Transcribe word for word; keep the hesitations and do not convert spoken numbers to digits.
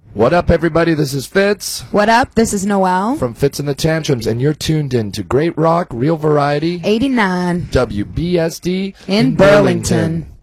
What up, everybody? This is Fitz. What up? This is Noel. From Fitz and the Tantrums, and you're tuned in to Great Rock, Real Variety, eighty-nine W B S D in, in Burlington. Burlington.